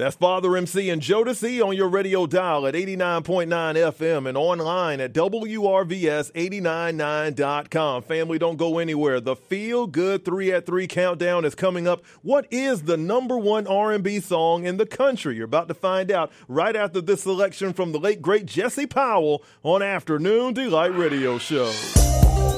That's Father MC and Jodeci on your radio dial at 89.9 FM and online at WRVS899.com. Family, don't go anywhere. The Feel Good 3 at 3 countdown is coming up. What is the number one R&B song in the country? You're about to find out right after this selection from the late, great Jesse Powell on Afternoon Delight Radio Show.